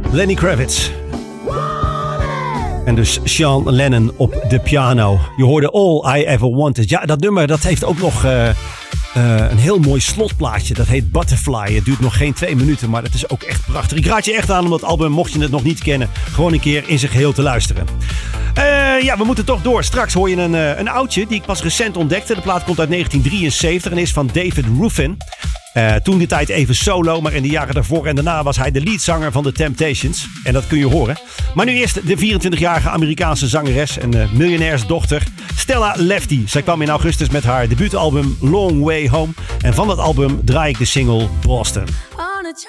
Lenny Kravitz. En dus Sean Lennon op de piano. Je hoorde All I Ever Wanted. Ja, dat nummer dat heeft ook nog een heel mooi slotplaatje. Dat heet Butterfly. Het duurt nog geen 2 minuten, maar het is ook echt prachtig. Ik raad je echt aan om dat album, mocht je het nog niet kennen, gewoon een keer in zijn geheel te luisteren. Ja, we moeten toch door. Straks hoor je een oudje die ik pas recent ontdekte. De plaat komt uit 1973 en is van David Ruffin. Toen de tijd even solo, maar in de jaren daarvoor en daarna was hij de leadzanger van The Temptations. En dat kun je horen. Maar nu eerst de 24-jarige Amerikaanse zangeres en miljonairsdochter Stella Lefty. Zij kwam in augustus met haar debuutalbum Long Way Home. En van dat album draai ik de single Boston.